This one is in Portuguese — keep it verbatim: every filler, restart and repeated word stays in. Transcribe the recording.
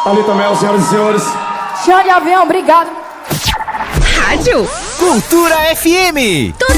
Alita Mel, senhoras e senhores. Chão de avião, obrigado. Rádio Cultura F M. Tudo